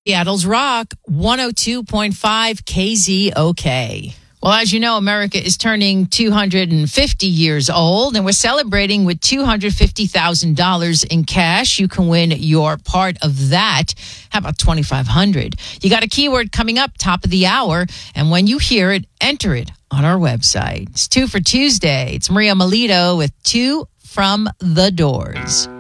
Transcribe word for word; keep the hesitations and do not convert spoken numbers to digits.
Seattle's Rock, one oh two point five K Z O K. Well, as you know, America is turning two hundred fifty years old, and we're celebrating with two hundred fifty thousand dollars in cash. You can win your part of that. How about twenty-five hundred dollars? You got a keyword coming up, top of the hour, and when you hear it, enter it on our website. It's two for Tuesday. It's Maria Melito with Two from the Doors.